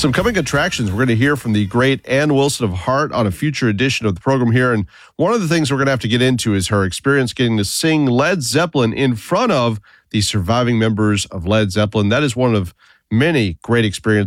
Some coming attractions. We're going to hear from the great Ann Wilson of Heart on a future edition of the program here. And one of the things we're going to have to get into is her experience getting to sing Led Zeppelin in front of the surviving members of Led Zeppelin. That is one of many great experiences